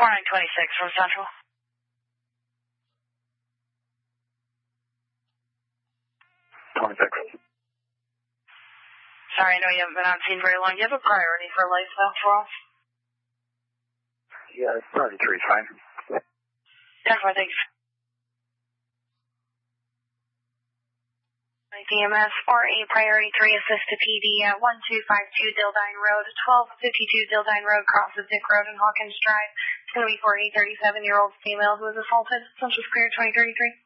4926 from Central. Sorry, I know you haven't been on scene very long. Do you have a priority for lifestyle for us? Yeah, priority 3 is fine. Definitely, thanks. DMS for a priority 3 assist to PD at 1252 Dildine Road, 1252 Dildine Road, crosses Dick Road and Hawkins Drive. It's going to be for a 37-year-old female who was assaulted. Central Superior 2033.